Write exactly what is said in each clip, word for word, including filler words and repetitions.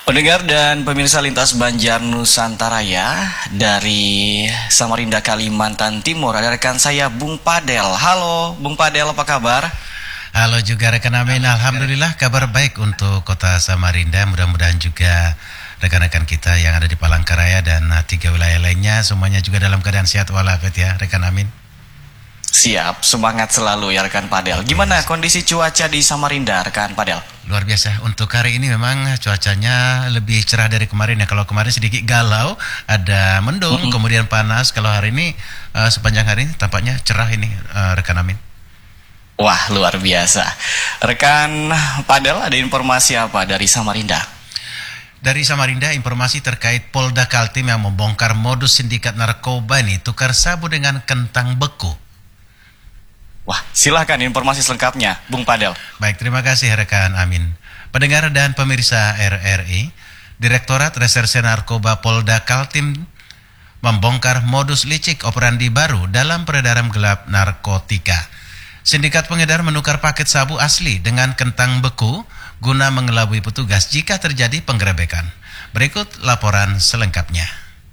Pendengar dan pemirsa lintas Banjar Nusantara ya, dari Samarinda, Kalimantan Timur, ada rekan saya Bung Padel. Halo Bung Padel, apa kabar? Halo juga rekan Amin, alhamdulillah kabar baik untuk kota Samarinda. Mudah-mudahan juga rekan-rekan kita yang ada di Palangkaraya dan tiga wilayah lainnya semuanya juga dalam keadaan sehat walafiat ya rekan Amin. Siap, semangat selalu ya rekan Padel. Gimana kondisi cuaca di Samarinda rekan Padel? Luar biasa, untuk hari ini memang cuacanya lebih cerah dari kemarin ya. Kalau kemarin sedikit galau, ada mendung, mm-hmm. kemudian panas. Kalau hari ini uh, sepanjang hari ini tampaknya cerah ini uh, rekan Amin. Wah, luar biasa. Rekan Padel, ada informasi apa dari Samarinda? Dari Samarinda, informasi terkait Polda Kaltim yang membongkar modus sindikat narkoba ini tukar sabu dengan kentang beku. Wah, silahkan informasi selengkapnya, Bung Padel. Baik, terima kasih rekan Amin. Pendengar dan pemirsa R R I, Direktorat Reserse Narkoba Polda Kaltim membongkar modus licik operandi baru dalam peredaran gelap narkotika. Sindikat pengedar menukar paket sabu asli dengan kentang beku guna mengelabui petugas jika terjadi penggerebekan. Berikut laporan selengkapnya.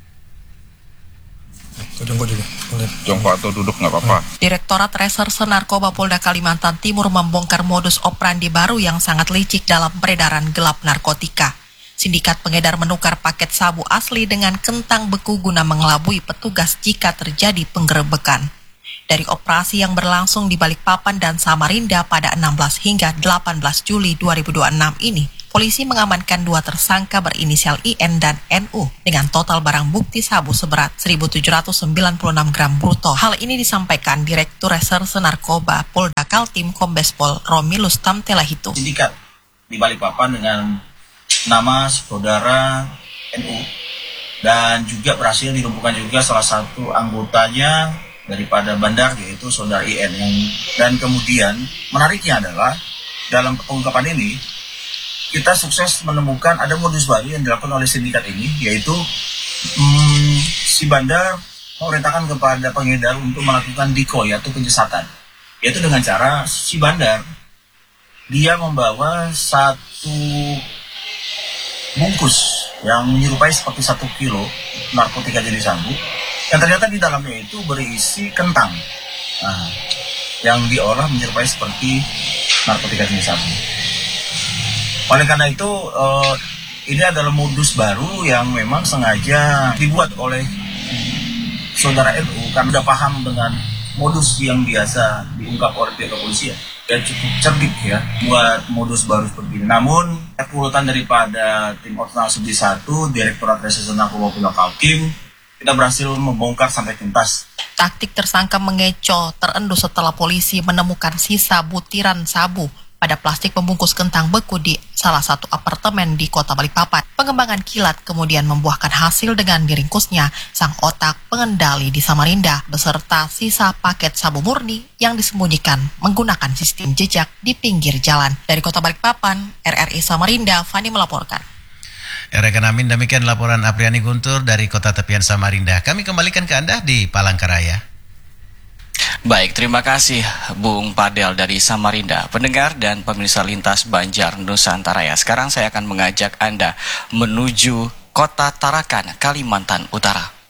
Jongkok atau duduk nggak apa-apa. Direktorat Reserse Narkoba Polda Kalimantan Timur membongkar modus operandi baru yang sangat licik dalam peredaran gelap narkotika. Sindikat pengedar menukar paket sabu asli dengan kentang beku guna mengelabui petugas jika terjadi penggerebekan. Dari operasi yang berlangsung di Balikpapan dan Samarinda pada enam belas hingga delapan belas Juli dua ribu dua puluh enam ini, polisi mengamankan dua tersangka berinisial I N dan N U dengan total barang bukti sabu seberat seribu tujuh ratus sembilan puluh enam gram bruto. Hal ini disampaikan Direktur Reserse Narkoba Polda Kaltim Kombes Pol Romilus Tamtelahitu. Sindikat di Balikpapan dengan nama saudara N U dan juga berhasil dilumpuhkan juga salah satu anggotanya daripada bandar, yaitu saudara I N. Yang dan kemudian menariknya adalah dalam pengungkapan ini kita sukses menemukan ada modus baru yang dilakukan oleh sindikat ini, yaitu hmm, si bandar memerintahkan kepada pengedar untuk melakukan decoy atau penyesatan, yaitu dengan cara si bandar dia membawa satu bungkus yang menyerupai seperti satu kilo narkotika jenis sabu yang ternyata di dalamnya itu berisi kentang, nah, yang diolah menyerupai seperti narkotika jenis sabu. Oleh karena itu, uh, ini adalah modus baru yang memang sengaja dibuat oleh saudara N U karena sudah paham dengan modus yang biasa diungkap oleh pihak kepolisian. Dan cukup cerdik ya buat modus baru seperti ini. Namun, urutan daripada tim Operasional Subdit satu, Direktorat Reserse Narkoba Polda Kaltim, kita berhasil membongkar sampai tuntas. Taktik tersangka mengecoh terendus setelah polisi menemukan sisa butiran sabu pada plastik pembungkus kentang beku di salah satu apartemen di kota Balikpapan. Pengembangan kilat kemudian membuahkan hasil dengan diringkusnya sang otak pengendali di Samarinda beserta sisa paket sabu murni yang disembunyikan menggunakan sistem jejak di pinggir jalan. Dari kota Balikpapan, R R I Samarinda, Fani melaporkan. Rekan Amin, demikian laporan Apriani Guntur dari kota tepian Samarinda. Kami kembalikan ke Anda di Palangkaraya. Baik, terima kasih Bung Padel dari Samarinda. Pendengar dan pemirsa lintas Banjar Nusantara ya. Sekarang saya akan mengajak Anda menuju kota Tarakan, Kalimantan Utara.